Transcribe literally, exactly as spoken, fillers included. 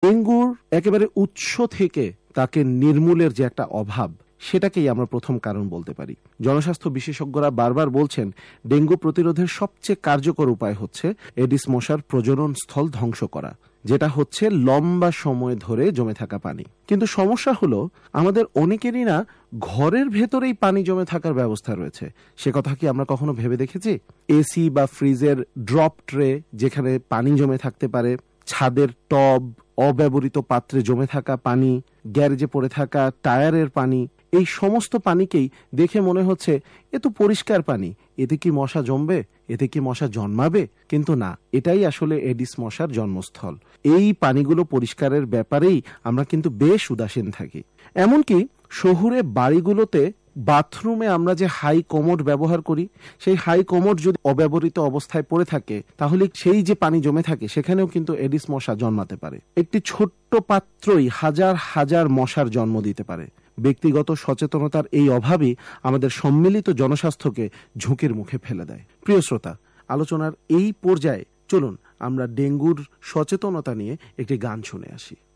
ডেঙ্গুর একেবারে উৎস থেকে তাকে নির্মূলের যে একটা অভাব, সেটাকেই আমরা প্রথম কারণ বলতে পারি। জনস্বাস্থ্য বিশেষজ্ঞরা বারবার বলছেন ডেঙ্গু প্রতিরোধের সবচেয়ে কার্যকর উপায় হচ্ছে এডিস মশার প্রজনন স্থল ধ্বংস করা, যেটা হচ্ছে লম্বা সময় ধরে জমে থাকা পানি। কিন্তু সমস্যা হলো আমাদের অনেকেরই না ঘরের ভেতরেই পানি জমে থাকার ব্যবস্থা রয়েছে। সে কথা কি আমরা কখনো ভেবে দেখেছি? এসি বা ফ্রিজের ড্রপ ট্রে যেখানে পানি জমে থাকতে পারে, ছাদের টব, অব্যবহৃত পাত্রে জমে থাকা পানি, গ্যারেজে পড়ে থাকা টায়ারের পানি, এই সমস্ত পানিকেই দেখে মনে হচ্ছে এ তো পরিষ্কার পানি, এতে কি মশা জমবে, এতে কি মশা জন্মাবে? কিন্তু না, এটাই আসলে এডিস মশার জন্মস্থল। এই পানিগুলো পরিষ্কারের ব্যাপারেই আমরা কিন্তু বেশ উদাসীন থাকি। এমনকি শহুরে বাড়িগুলোতে বাথরুমে আমরা যে হাই কমোড ব্যবহার করি, সেই হাই কমোড যদি অব্যবহৃত অবস্থায় পড়ে থাকে, তাহলে সেই যে পানি জমে থাকে সেখানেও কিন্তু এডিস মশা জন্মাতে পারে। একটি ছোট্ট পাত্রই হাজার হাজার মশার জন্ম দিতে পারে। ব্যক্তিগত সচেতনতার এই অভাবই আমাদের সম্মিলিত জনস্বাস্থ্যকে ঝুঁকির মুখে ফেলে দেয়। প্রিয় শ্রোতা, আলোচনার এই পর্যায়ে চলুন আমরা ডেঙ্গুর সচেতনতা নিয়ে একটি গান শুনে আসি।